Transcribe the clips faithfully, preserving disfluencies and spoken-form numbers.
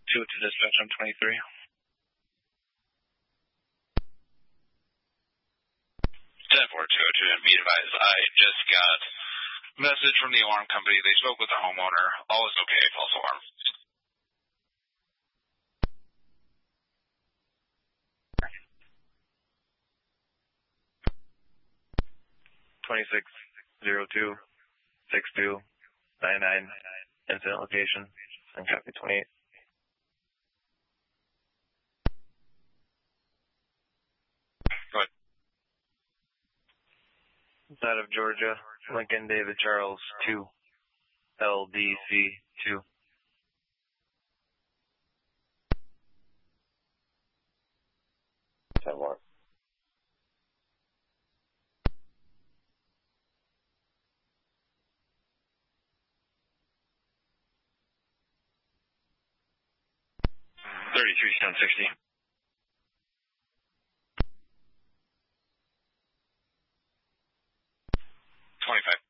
two to dispatch on twenty-three. ten four two oh two, and be advised, I just got a message from the alarm company. They spoke with the homeowner. All is okay, false alarm. twenty-six oh two, six two nine nine, incident location, and copy twenty-eight. Go ahead. Out of Georgia, Lincoln David Charles two, L D C two. ten more. thirty-three seven sixty. twenty-five.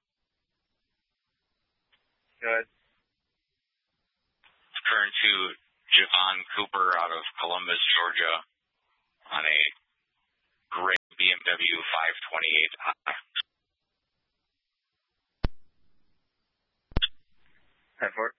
Go ahead. Current to Javon Cooper out of Columbus, Georgia on a gray B M W five twenty-eight I. ten four.